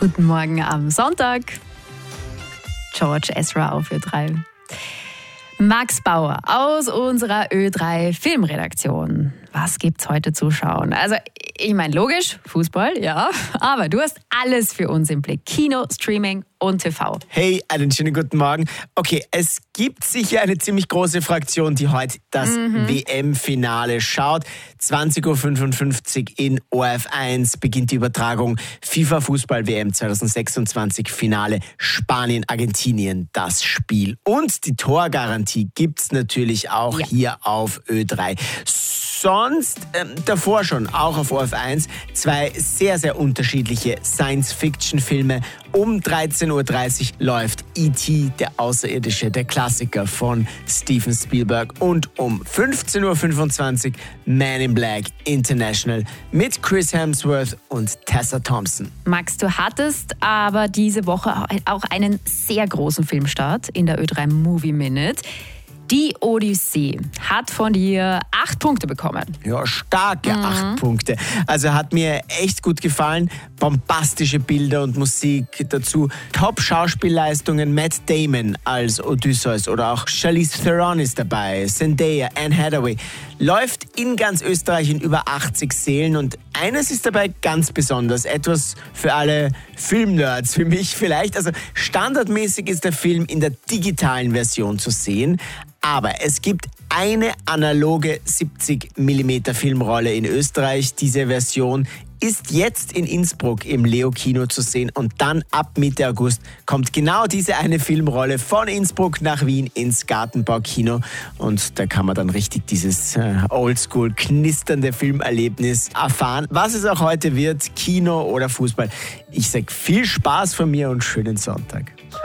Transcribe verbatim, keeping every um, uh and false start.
Guten Morgen am Sonntag. George Ezra auf Ö drei. Max Bauer aus unserer Ö drei Filmredaktion. Was gibt's heute zu schauen? Also, ich meine, logisch, Fußball, ja. Aber du hast alles für uns im Blick. Kino, Streaming und T V. Hey, einen schönen guten Morgen. Okay, es gibt sicher eine ziemlich große Fraktion, die heute das Mhm. W M-Finale schaut. zwanzig Uhr fünfundfünfzig in O R F eins beginnt die Übertragung FIFA-Fußball-W M zwanzig sechsundzwanzig Finale Spanien-Argentinien, das Spiel. Und die Torgarantie gibt's natürlich auch Ja. hier auf Ö drei. Sonst ähm, davor schon, auch auf O R F eins, zwei sehr, sehr unterschiedliche Science-Fiction-Filme. Um dreizehn Uhr dreißig läuft E T, der Außerirdische, der Klassiker von Steven Spielberg. Und um fünfzehn Uhr fünfundzwanzig Man in Black International mit Chris Hemsworth und Tessa Thompson. Max, du hattest aber diese Woche auch einen sehr großen Filmstart in der Ö drei Movie Minute. Die Odyssee hat von dir acht Punkte bekommen. Ja, starke acht Punkte. Also hat mir echt gut gefallen. Bombastische Bilder und Musik dazu. Top-Schauspielleistungen. Matt Damon als Odysseus oder auch Charlize Theron ist dabei. Zendaya, Anne Hathaway. Läuft in ganz Österreich in über achtzig Sälen. Und eines ist dabei ganz besonders. Etwas für alle Filmnerds, für mich vielleicht. Also standardmäßig ist der Film in der digitalen Version zu sehen. Aber es gibt eine analoge siebzig Millimeter Filmrolle in Österreich. Diese Version ist jetzt in Innsbruck im Leo-Kino zu sehen und dann ab Mitte August kommt genau diese eine Filmrolle von Innsbruck nach Wien ins Gartenbaukino und da kann man dann richtig dieses äh, oldschool knisternde Filmerlebnis erfahren. Was es auch heute wird, Kino oder Fußball. Ich sag viel Spaß von mir und schönen Sonntag.